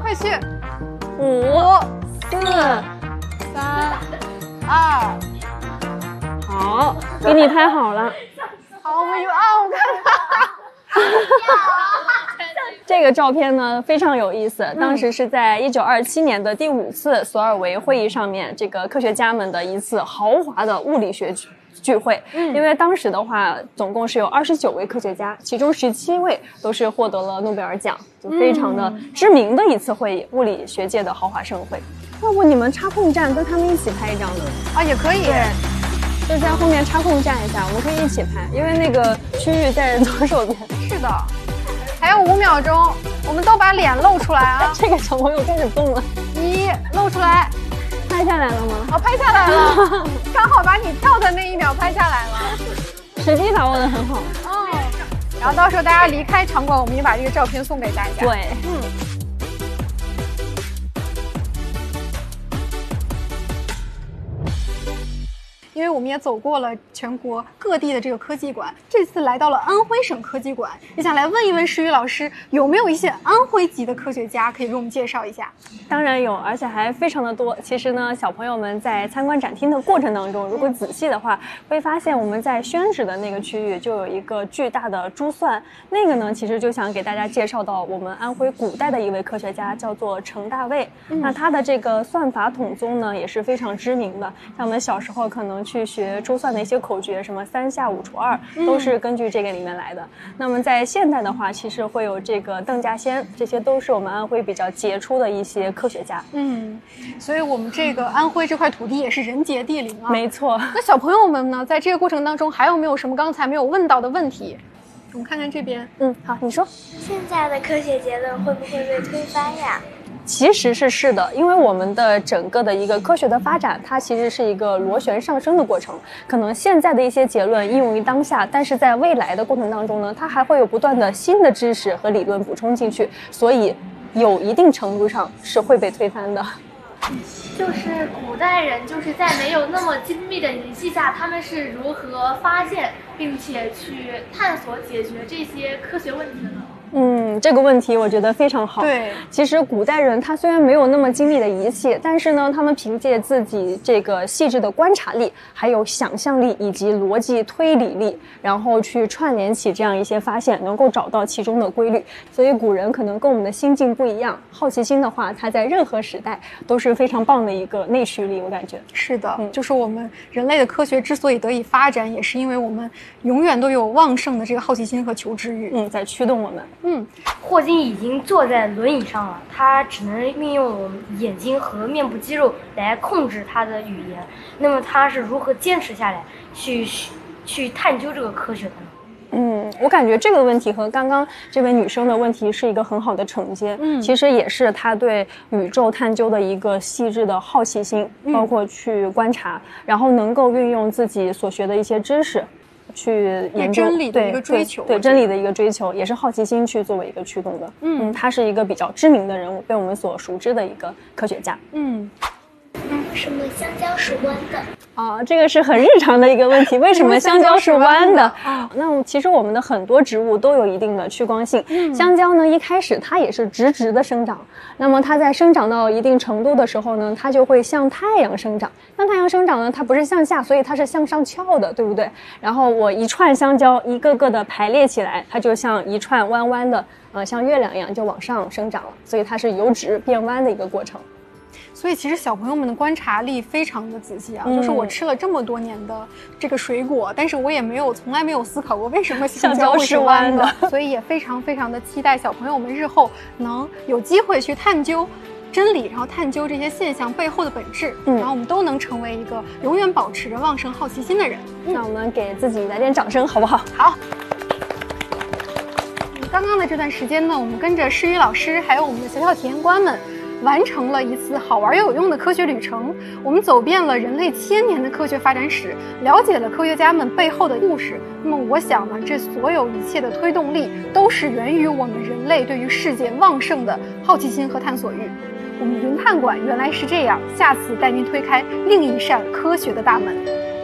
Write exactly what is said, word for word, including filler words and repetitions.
快去！ 五、四、 三、二， 好，给你拍好了。 好，我们有啊，我看看。 这个照片呢非常有意思，当时是在一九二七年的第五次索尔维会议上面，这个科学家们的一次豪华的物理学聚会。嗯，因为当时的话，总共是有二十九位科学家，其中十七位都是获得了诺贝尔奖，就非常的知名的一次会议，物理学界的豪华盛会。要不你们插空站跟他们一起拍一张呢？ 啊，也可以。 对。就在后面插空站一下，我们可以一起拍，因为那个区域在左手边。 是的。还有五秒钟，我们都把脸露出来啊！ 这个小朋友开始动了， 一露出来， 拍下来了吗？ 哦，拍下来了，刚好把你跳的那一秒拍下来了， 时机把握的很好。 哦，然后到时候大家离开场馆，我们也把这个照片送给大家。 对， 嗯。因为我们也走过了全国各地的这个科技馆，这次来到了安徽省科技馆，也想来问一问石宇老师，有没有一些安徽籍的科学家可以给我们介绍一下？ 当然有，而且还非常的多。其实呢，小朋友们在参观展厅的过程当中，如果仔细的话，会发现我们在宣纸的那个区域就有一个巨大的珠算，那个呢，其实就想给大家介绍到我们安徽古代的一位科学家，叫做程大卫。嗯、那他的这个算法统宗呢，也是非常知名的。像我们小时候可能去学珠算的一些口诀，什么三下五除二，都是根据这个里面来的。嗯、那么在现代的话，其实会有这个邓稼先，这些都是我们安徽比较杰出的一些科学家。 嗯，所以我们这个安徽这块土地也是人杰地灵啊。 没错。 那小朋友们呢，在这个过程当中还有没有什么刚才没有问到的问题？我们看看这边。 嗯，好，你说。 现在的科学结论会不会被推翻呀？ 其实是是的，因为我们的整个的一个科学的发展，它其实是一个螺旋上升的过程。可能现在的一些结论应用于当下，但是在未来的过程当中呢，它还会有不断的新的知识和理论补充进去，所以有一定程度上是会被推翻的。 就是古代人就是在没有那么精密的仪器下，他们是如何发现并且去探索解决这些科学问题的呢？ 嗯，这个问题我觉得非常好。 对， 其实古代人他虽然没有那么精密的仪器，但是呢，他们凭借自己这个细致的观察力，还有想象力以及逻辑推理力，然后去串联起这样一些发现，能够找到其中的规律。所以古人可能跟我们的心境不一样，好奇心的话，它在任何时代都是非常棒的一个内驱力，我感觉。 是的，嗯、就是我们人类的科学之所以得以发展，也是因为我们永远都有旺盛的这个好奇心和求知欲， 嗯，在驱动我们。 嗯， 霍金已经坐在轮椅上了，他只能运用我们眼睛和面部肌肉来控制他的语言。那么他是如何坚持下来，去去探究这个科学的呢？ 嗯，我感觉这个问题和刚刚这位女生的问题是一个很好的承接。嗯，其实也是她对宇宙探究的一个细致的好奇心，嗯、包括去观察，然后能够运用自己所学的一些知识。去研究真理的一个追求， 对, 对, 对真理的一个追求，也是好奇心去作为一个驱动的。嗯, 嗯，他是一个比较知名的人物，被我们所熟知的一个科学家。 嗯嗯，什么香蕉是弯的？ 啊，这个是很日常的一个问题。为什么香蕉是弯的？啊，那其实我们的很多植物都有一定的趋光性。嗯，香蕉呢，一开始它也是直直的生长，那么它在生长到一定程度的时候呢，它就会向太阳生长。向太阳生长呢，它不是向下，所以它是向上翘的，对不对？然后我一串香蕉一个个的排列起来，它就像一串弯弯的，呃，像月亮一样就往上生长了。所以它是由直变弯的一个过程。 所以其实小朋友们的观察力非常的仔细啊，嗯、就是我吃了这么多年的这个水果，但是我也没有从来没有思考过为什么香蕉会是弯的，所以也非常非常的期待小朋友们日后能有机会去探究真理，然后探究这些现象背后的本质，嗯、然后我们都能成为一个永远保持着旺盛好奇心的人。 嗯、那我们给自己来点掌声，好不好？ 好。刚刚的这段时间呢，我们跟着诗雨老师还有我们的小小体验官们。完成了一次好玩又有用的科学旅程，我们走遍了人类千年的科学发展史，了解了科学家们背后的故事。那么我想呢，这所有一切的推动力都是源于我们人类对于世界旺盛的好奇心和探索欲。我们云探馆原来是这样，下次带您推开另一扇科学的大门。